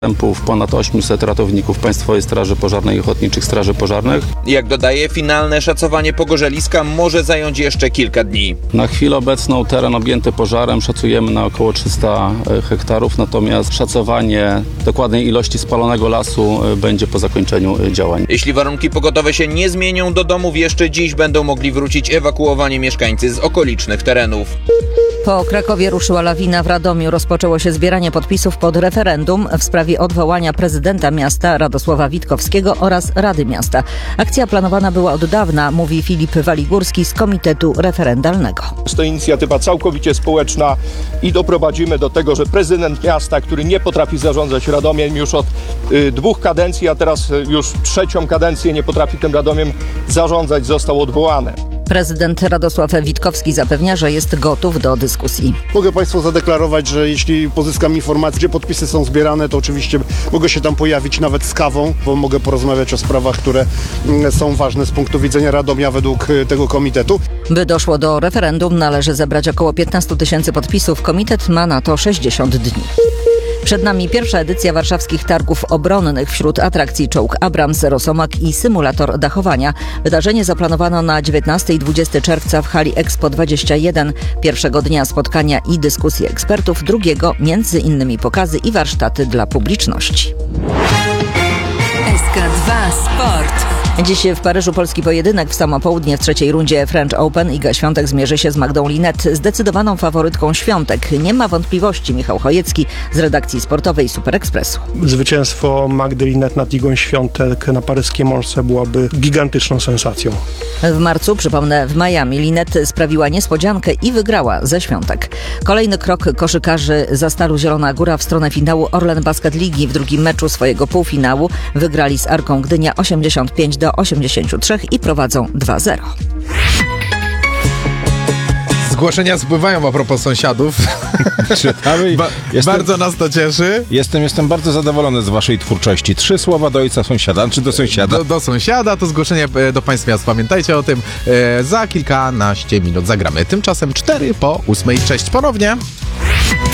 Ponad 800 ratowników Państwowej Straży Pożarnej i Ochotniczych Straży Pożarnych. Jak dodaje, finalne szacowanie pogorzeliska może zająć jeszcze kilka dni. Na chwilę obecną teren objęty pożarem szacujemy na około 300 hektarów, natomiast szacowanie dokładnej ilości spalonego lasu będzie po zakończeniu działań. Jeśli warunki pogodowe się nie zmienią, do domów jeszcze dziś będą mogli wrócić ewakuowani mieszkańcy z okolicznych terenów. Po Krakowie ruszyła lawina. W Radomiu rozpoczęło się zbieranie podpisów pod referendum w sprawie odwołania prezydenta miasta Radosława Witkowskiego oraz Rady Miasta. Akcja planowana była od dawna, mówi Filip Waligórski z Komitetu Referendalnego. Jest to inicjatywa całkowicie społeczna i doprowadzimy do tego, że prezydent miasta, który nie potrafi zarządzać Radomiem już od 2 kadencji, a teraz już 3. kadencję nie potrafi tym Radomiem zarządzać, został odwołany. Prezydent Radosław Witkowski zapewnia, że jest gotów do dyskusji. Mogę Państwu zadeklarować, że jeśli pozyskam informacje, gdzie podpisy są zbierane, to oczywiście mogę się tam pojawić nawet z kawą, bo mogę porozmawiać o sprawach, które są ważne z punktu widzenia Radomia według tego komitetu. By doszło do referendum, należy zebrać około 15 000 podpisów. Komitet ma na to 60 dni. Przed nami pierwsza edycja warszawskich targów obronnych. Wśród atrakcji czołg Abrams, Rosomak i symulator dachowania. Wydarzenie zaplanowano na 19 i 20 czerwca w hali Expo 21. Pierwszego dnia spotkania i dyskusje ekspertów, drugiego między innymi pokazy i warsztaty dla publiczności. SK2 Sport. Dziś w Paryżu polski pojedynek. W samo południe w trzeciej rundzie French Open Iga Świątek zmierzy się z Magdą Linnet, zdecydowaną faworytką Świątek. Nie ma wątpliwości. Michał Chojecki z redakcji sportowej Super Expressu. Zwycięstwo Magdy Linnet nad Igą Świątek na paryskiej Morse byłaby gigantyczną sensacją. W marcu, przypomnę, w Miami Linnet sprawiła niespodziankę i wygrała ze Świątek. Kolejny krok koszykarzy za Staru Zielona Góra w stronę finału Orlen Basket Ligi. W drugim meczu swojego półfinału wygrali z Arką Gdynia 85-83 i prowadzą 2-0. Zgłoszenia spływają a propos sąsiadów. Czytamy. Bardzo nas to cieszy. Jestem bardzo zadowolony z waszej twórczości. 3 słowa do ojca sąsiada, czy do sąsiada? Do sąsiada to zgłoszenie do państw miast. Pamiętajcie o tym. Za kilkanaście minut zagramy. Tymczasem 4 po 8. Cześć ponownie.